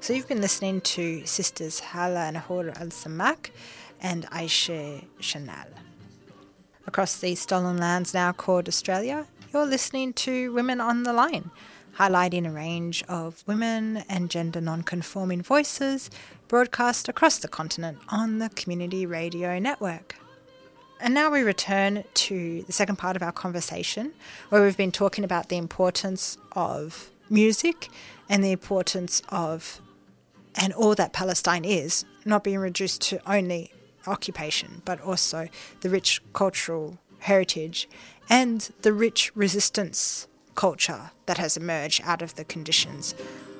So you've been listening to Sisters Hala Nahur Al-Samak and Aisha Chanel. Across the stolen lands now called Australia, you're listening to Women on the Line, highlighting a range of women and gender non-conforming voices broadcast across the continent on the Community Radio Network. And now we return to the second part of our conversation, where we've been talking about the importance of music and the importance of, and all that Palestine is, not being reduced to only occupation, but also the rich cultural heritage and the rich resistance culture that has emerged out of the conditions